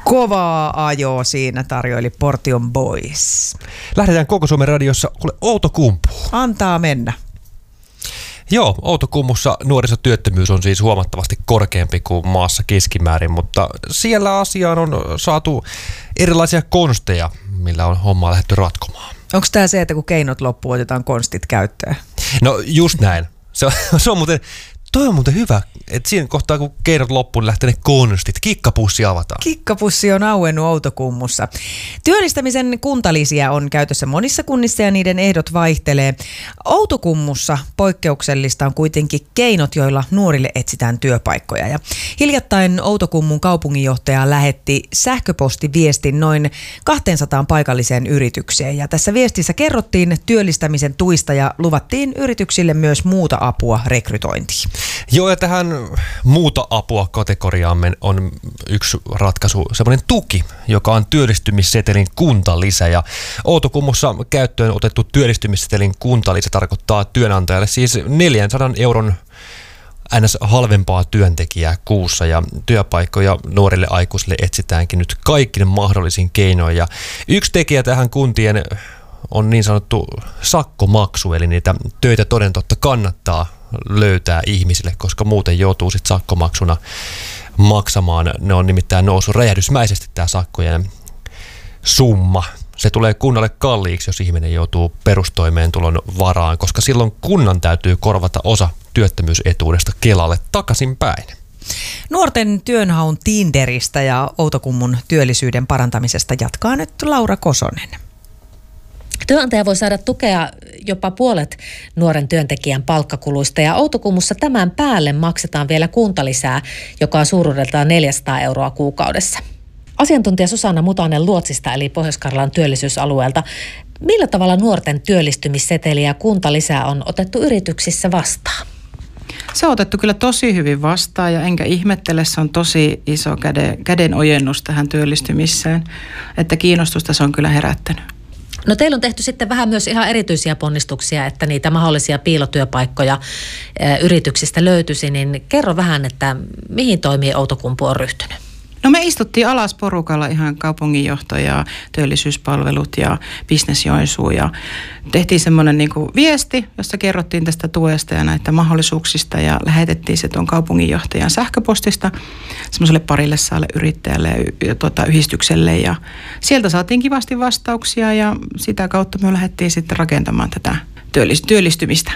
Kovaa ajoa siinä tarjoili Portion Boys. Lähdetään Koko Suomen radiossa Outokumpuun. Antaa mennä. Joo, Outokummussa nuorisotyöttömyys on siis huomattavasti korkeampi kuin maassa keskimäärin, mutta siellä asiaan on saatu erilaisia konsteja, millä on hommaa lähdetty ratkomaan. Onko tämä se, että kun keinot loppuu, otetaan konstit käyttöön? No just näin. Se on muuten... Toi on muuten hyvä, että siinä kohtaa kun keinot loppuun, niin lähtee ne konstit. Kikkapussi avataan. Kikkapussi on auennut Outokummussa. Työllistämisen kuntalisiä on käytössä monissa kunnissa ja niiden ehdot vaihtelee. Outokummussa poikkeuksellista on kuitenkin keinot, joilla nuorille etsitään työpaikkoja. Ja hiljattain Outokummun kaupunginjohtaja lähetti sähköpostiviestin noin 200 paikalliseen yritykseen. Ja tässä viestissä kerrottiin työllistämisen tuista ja luvattiin yrityksille myös muuta apua rekrytointiin. Joo, ja tähän muuta apua kategoriaamme on yksi ratkaisu, semmoinen tuki, joka on työllistymissetelin kuntalisä. Ja Outokummussa käyttöön otettu työllistymissetelin kuntalisä tarkoittaa työnantajalle siis 400 euron ns. Halvempaa työntekijää kuussa, ja työpaikkoja nuorille aikuisille etsitäänkin nyt kaikki mahdollisin keinoin. Ja yksi tekijä tähän kuntien on niin sanottu sakkomaksu, eli niitä töitä toden totta kannattaa löytää ihmisille, koska muuten joutuu sitten sakkomaksuna maksamaan. Ne on nimittäin noussut räjähdysmäisesti tämä sakkojen summa. Se tulee kunnalle kalliiksi, jos ihminen joutuu perustoimeentulon varaan, koska silloin kunnan täytyy korvata osa työttömyysetuudesta Kelalle takaisinpäin. Nuorten työnhaun Tinderistä ja Outokummun työllisyyden parantamisesta jatkaa nyt Laura Kosonen. Työnantaja voi saada tukea jopa puolet nuoren työntekijän palkkakuluista, ja Outokummussa tämän päälle maksetaan vielä kuntalisää, joka on suuruudeltaan 400 euroa kuukaudessa. Asiantuntija Susanna Mutanen Luotsista eli Pohjois-Karjalan työllisyysalueelta. Millä tavalla nuorten työllistymisseteli ja kuntalisää on otettu yrityksissä vastaan? Se on otettu kyllä tosi hyvin vastaan, ja enkä ihmettele, se on tosi iso käden ojennus tähän työllistymiseen, että kiinnostusta se on kyllä herättänyt. No teillä on tehty sitten vähän myös ihan erityisiä ponnistuksia, että niitä mahdollisia piilotyöpaikkoja yrityksistä löytyisi, niin kerro vähän, että mihin toimii Outokumpu on ryhtynyt? No me istuttiin alas porukalla ihan kaupunginjohto ja työllisyyspalvelut ja Business Joensuu ja tehtiin semmoinen niin kuin viesti, jossa kerrottiin tästä tuesta ja näitä mahdollisuuksista ja lähetettiin se tuon kaupunginjohtajan sähköpostista semmoiselle parille saalle yrittäjälle ja yhdistykselle ja sieltä saatiin kivasti vastauksia ja sitä kautta me lähdettiin sitten rakentamaan tätä työllistymistä.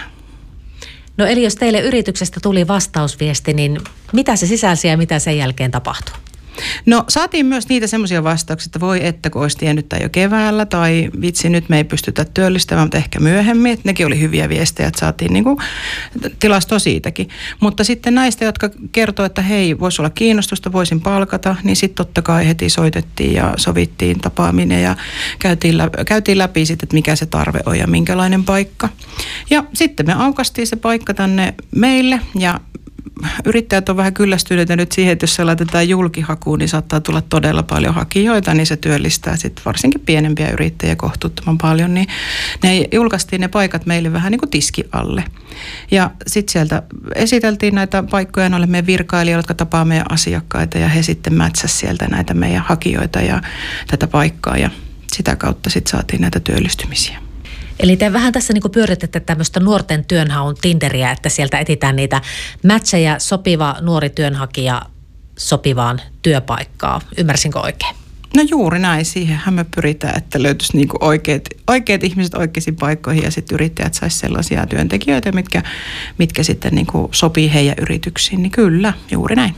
No eli jos teille yrityksestä tuli vastausviesti, niin mitä se sisälsi ja mitä sen jälkeen tapahtui? No saatiin myös niitä semmoisia vastauksia, että voi että kun olisi tiennyt tai jo keväällä tai vitsi nyt me ei pystytä työllistämään, mutta ehkä myöhemmin. Että nekin oli hyviä viestejä, että saatiin niinku tilastoa siitäkin. Mutta sitten näistä, jotka kertoo, että hei voisi olla kiinnostusta, voisin palkata, niin sitten totta kai heti soitettiin ja sovittiin tapaaminen ja käytiin läpi sitten, että mikä se tarve on ja minkälainen paikka. Ja sitten me aukaistiin se paikka tänne meille ja yrittäjät on vähän kyllästyneitä nyt siihen, että jos se laitetaan julkihakuun, niin saattaa tulla todella paljon hakijoita, niin se työllistää sitten varsinkin pienempiä yrittäjiä kohtuuttoman paljon, niin ne julkaistiin ne paikat meille vähän niin kuin tiski alle. Ja sitten sieltä esiteltiin näitä paikkoja noille meidän virkailijoille, jotka tapaa meidän asiakkaita ja he sitten mätsäsivät sieltä näitä meidän hakijoita ja tätä paikkaa ja sitä kautta sitten saatiin näitä työllistymisiä. Eli te vähän tässä niin pyöritätte tämmöistä nuorten työnhaun Tinderiä, että sieltä etsitään niitä matcheja, sopiva nuori työnhakija sopivaan työpaikkaan. Ymmärsinkö oikein? No juuri näin. Siihenhän me pyritään, että löytyisi niin kuin oikeat ihmiset oikeisiin paikkoihin ja sitten yrittäjät saisi sellaisia työntekijöitä, mitkä sitten niin kuin sopii heidän yrityksiin. Niin kyllä, juuri näin.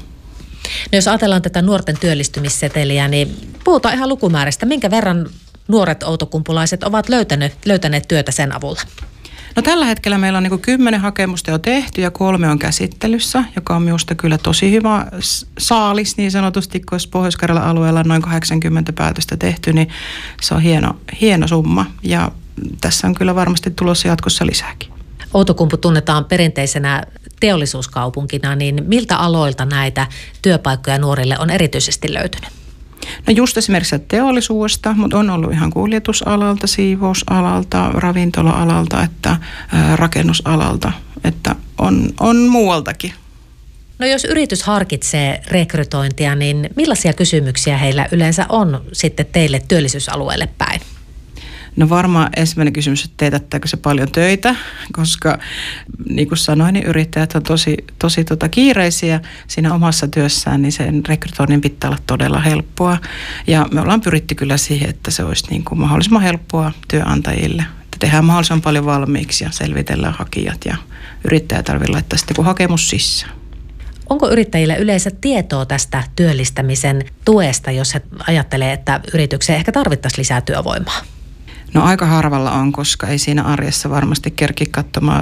No jos ajatellaan tätä nuorten työllistymisseteliä, niin puhutaan ihan lukumääristä. Minkä verran nuoret outokumpulaiset ovat löytäneet työtä sen avulla? No tällä hetkellä meillä on niin kuin 10 hakemusta jo tehty ja 3 on käsittelyssä, joka on minusta kyllä tosi hyvä saalis niin sanotusti, kun Pohjois-Karjalan alueella on noin 80 päätöstä tehty, niin se on hieno summa ja tässä on kyllä varmasti tulossa jatkossa lisääkin. Outokumpu tunnetaan perinteisenä teollisuuskaupunkina, niin miltä aloilta näitä työpaikkoja nuorille on erityisesti löytynyt? No just esimerkiksi teollisuudesta, mutta on ollut ihan kuljetusalalta, siivousalalta, ravintola-alalta, että rakennusalalta, että on muualtakin. No jos yritys harkitsee rekrytointia, niin millaisia kysymyksiä heillä yleensä on sitten teille työllisyysalueelle päin? No varmaan ensimmäinen kysymys, että teetättääkö se paljon töitä, koska niin kuin sanoin, niin yrittäjät on tosi kiireisiä siinä omassa työssään, niin sen rekrytoinnin pitää olla todella helppoa. Ja me ollaan pyritty kyllä siihen, että se olisi niin kuin mahdollisimman helppoa työnantajille. Että tehdään mahdollisimman paljon valmiiksi ja selvitellään hakijat ja yrittäjä tarvitsee laittaa sitten hakemus sisään. Onko yrittäjillä yleensä tietoa tästä työllistämisen tuesta, jos he ajattelee, että yritykseen ehkä tarvittaisiin lisää työvoimaa? No aika harvalla on, koska ei siinä arjessa varmasti kerki katsomaan